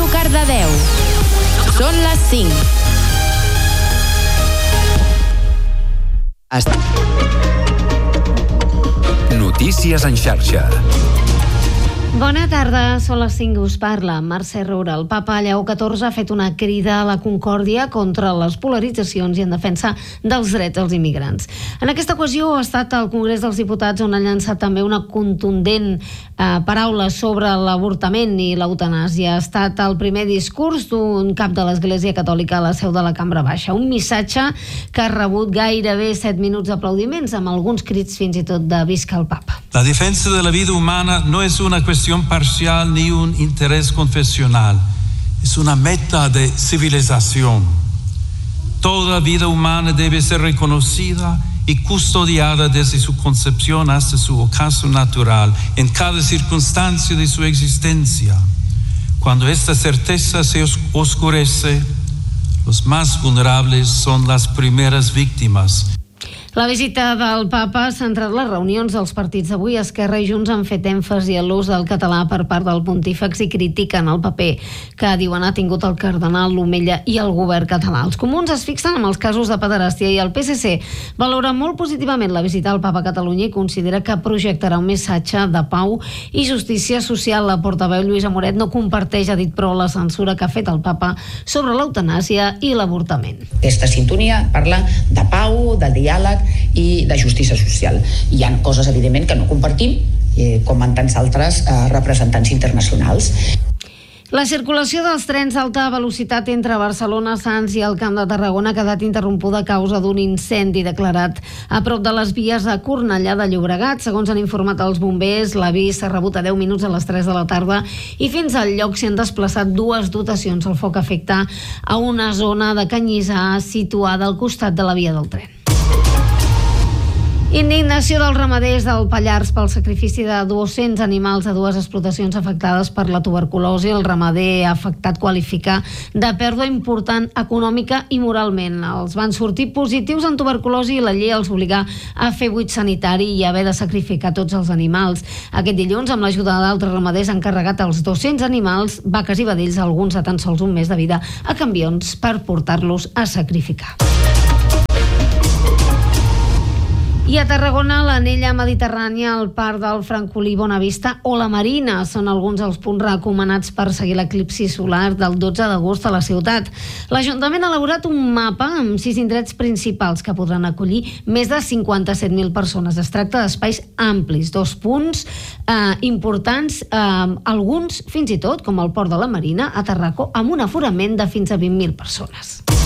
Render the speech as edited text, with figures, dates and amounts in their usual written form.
Cardedeu. Són les 5. Notícies en xarxa. Bona tarda, són les 5, us parla Mercè Roura. El papa Lleó XIV ha fet una crida a la concòrdia contra les polaritzacions i en defensa dels drets dels immigrants. En aquesta ocasió ha estat al Congrés dels Diputats on ha llançat també una contundent paraula sobre l'avortament i l'eutanàsia. Ha estat el primer discurs d'un cap de l'Església Catòlica a la seu de la Cambra Baixa. Un missatge que ha rebut gairebé 7 minuts d'aplaudiments, amb alguns crits fins i tot de visca el papa. La defensa de la vida humana no es una cuestión parcial ni un interés confesional, es una meta de civilización. Toda vida humana debe ser reconocida y custodiada desde su concepción hasta su ocaso natural, en cada circunstancia de su existencia. Cuando esta certeza se oscurece, los más vulnerables son las primeras víctimas. La visita del papa ha centrat les reunions dels partits d'avui. Esquerra i Junts han fet èmfasi a l'ús del català per part del pontífex i critiquen el paper que diuen ha tingut el cardenal Omella i el govern català. Els comuns es fixen en els casos de pederàstia i el PSC valora molt positivament la visita al papa a Catalunya i considera que projectarà un missatge de pau i justícia social. La portaveu Lluïsa Moret no comparteix, ha dit, però la censura que ha fet el papa sobre l'eutanàsia i l'avortament. Aquesta sintonia parla de pau, de diàleg i de justícia social. Hi ha coses, evidentment, que no compartim, com en tants altres representants internacionals. La circulació dels trens d'alta velocitat entre Barcelona, Sants i el Camp de Tarragona ha quedat interrompuda a causa d'un incendi declarat a prop de les vies de Cornellà de Llobregat. Segons han informat els bombers, l'avís s'ha rebut a 10 minuts a les 3 de la tarda i fins al lloc s'hi han desplaçat 2 dotacions. El foc afecta a una zona de canyissar situada al costat de la via del tren. Indignació dels ramaders del Pallars pel sacrifici de 200 animals a 2 explotacions afectades per la tuberculosi. El ramader afectat qualifica de pèrdua important econòmica i moralment. Els van sortir positius en tuberculosi i la llei els obligà a fer buit sanitari i haver de sacrificar tots els animals. Aquest dilluns, amb l'ajuda d'altres ramaders, han carregat els 200 animals, vaques i vedells, alguns a tan sols un mes de vida, a camions per portar-los a sacrificar. I a Tarragona, l'anella mediterrània, el parc del Francolí Bonavista o la Marina són alguns dels punts recomanats per seguir l'eclipsi solar del 12 d'agost a la ciutat. L'Ajuntament ha elaborat un mapa amb 6 indrets principals que podran acollir més de 57.000 persones. Es tracta d'espais amplis, 2 punts importants, alguns fins i tot, com el port de la Marina, a Tarracó, amb un aforament de fins a 20.000 persones.